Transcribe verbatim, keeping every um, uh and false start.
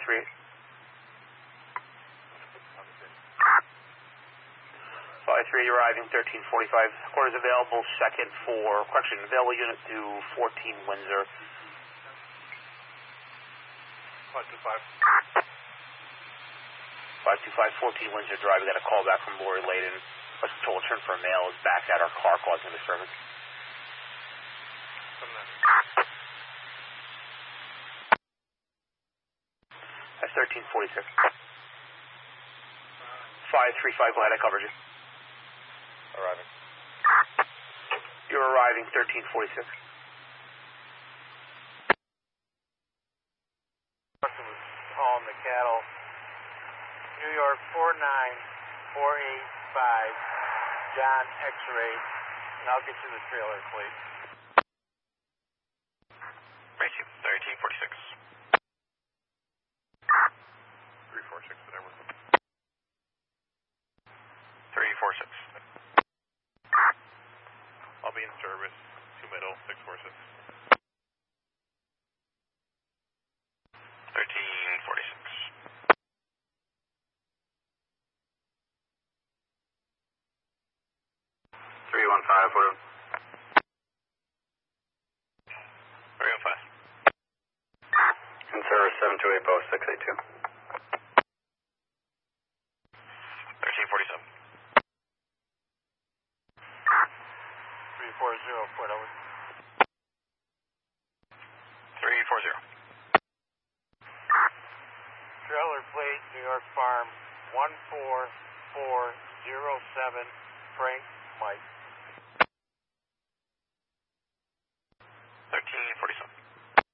three. five three, arriving thirteen forty-five. Quarters available, second for, correction, available unit to fourteen Windsor. five two five. five two five, fourteen Windsor Drive. We got a call back from Lori Layden. Bus control turn for a male is back at our car causing disturbance. That's thirteen forty-six. five three five, go ahead, I covered you. Arriving. You're arriving thirteen forty-six. Person was hauling the cattle. New York four nine four eight five, John X-ray, and I'll get you the trailer, please. Thank you. thirteen forty-six. three four six, whatever. three four six. I'll be in service. Two middle, six four six. thirteen forty-six. three one five, what up? three one five. In service seven two eight, Bo six eight two. thirteen forty-seven. three four zero, foot over. three four zero. Trailer plate, New York Farm, one four four zero seven, Frank